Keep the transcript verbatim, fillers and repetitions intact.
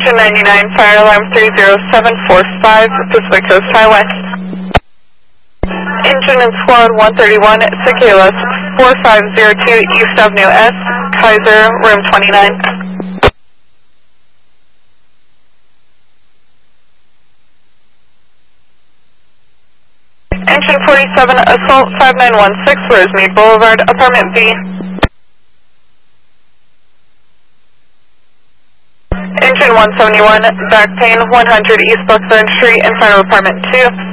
Engine ninety-nine, fire alarm three zero seven four five, Pacific Coast Highway. Engine in squad one thirty-one, Cicalas four five zero two, East Avenue S, Kaiser, room twenty-nine. Engine forty-seven, Assault five nine one six, Rosemead Boulevard, apartment B. Engine one seventy-one, back pain one hundred East Buckthorn Street in front of apartment two.